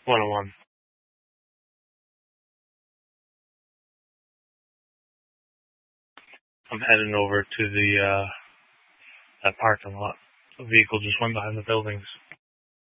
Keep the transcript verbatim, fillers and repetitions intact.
one oh one. I'm heading over to the uh, that parking lot. The vehicle just went behind the buildings.